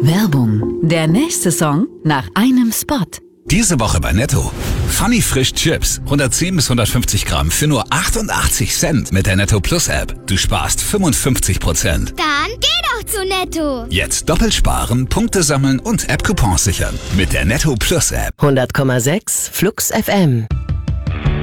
Werbung. Der nächste Song nach einem Spot. Diese Woche bei Netto. Funny Frisch Chips. 110 bis 150 Gramm für nur 88 Cent mit der Netto Plus App. Du sparst 55%. Dann geh doch zu Netto. Jetzt doppelt sparen, Punkte sammeln und App-Coupons sichern. Mit der Netto Plus App. 100,6 Flux FM.